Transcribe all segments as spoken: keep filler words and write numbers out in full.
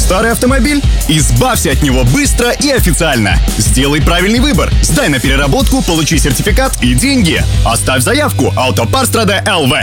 Старый автомобиль? Избавься от него быстро и официально. Сделай правильный выбор. Сдай на переработку, получи сертификат и деньги. Оставь заявку. Автопарстрада эл ви.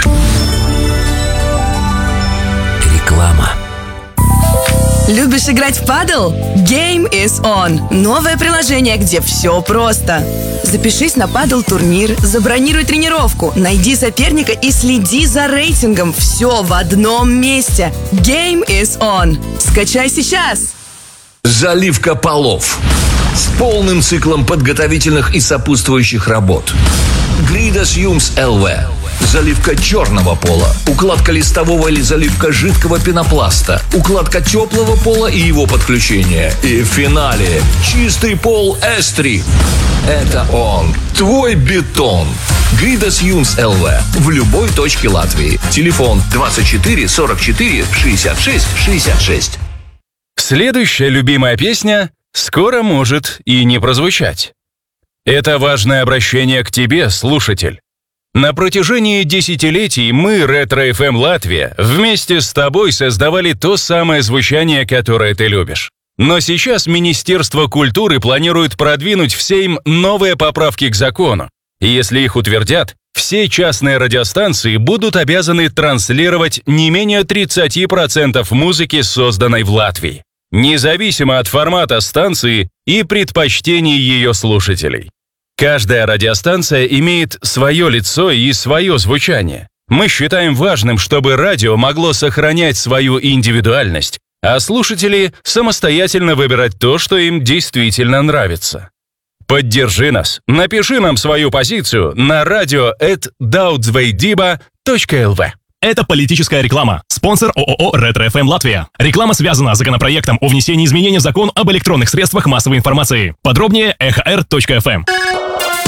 Реклама. Любишь играть в падл? Game is on. Новое приложение, где все просто. Запишись на падл-турнир, забронируй тренировку, найди соперника и следи за рейтингом. Все в одном месте. Game is on. Скачай сейчас. Заливка полов. С полным циклом подготовительных и сопутствующих работ. Гридас Юмс эл ви. Заливка черного пола, укладка листового или заливка жидкого пенопласта, укладка теплого пола и его подключение. И в финале чистый пол эс три. Это он, твой бетон. Гридас Юмс эл ви в любой точке Латвии. Телефон двадцать четыре сорок четыре шестьдесят шесть шестьдесят шесть. Следующая любимая песня скоро может и не прозвучать. Это важное обращение к тебе, слушатель. На протяжении десятилетий мы, Ретро эф эм Латвия, вместе с тобой создавали то самое звучание, которое ты любишь. Но сейчас Министерство культуры планирует продвинуть в Сейм новые поправки к закону. И если их утвердят, все частные радиостанции будут обязаны транслировать не менее тридцать процентов музыки, созданной в Латвии, независимо от формата станции и предпочтений ее слушателей. Каждая радиостанция имеет свое лицо и свое звучание. Мы считаем важным, чтобы радио могло сохранять свою индивидуальность, а слушатели самостоятельно выбирать то, что им действительно нравится. Поддержи нас, напиши нам свою позицию на радио эт даудзвейдиба точка эл ви. Это политическая реклама. Спонсор ООО «Ретро эф эм Латвия». Реклама связана с законопроектом о внесении изменений в закон об электронных средствах массовой информации. Подробнее эхо эр точка эф эм.